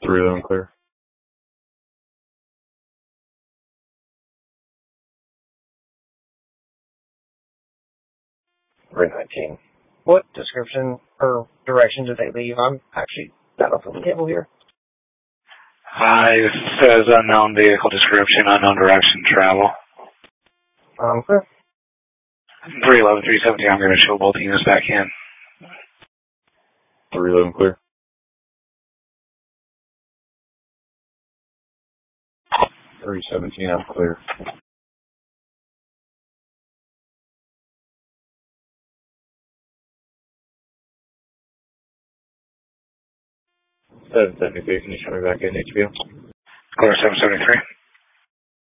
311 clear. 319. What description or direction did they leave? I'm actually not off the table here. It says unknown vehicle description, unknown direction, travel. Clear. 311, 317, I'm going to show both units back in. 311 clear. 317, I'm clear. 773, can you show me back in HBO? Clear 773.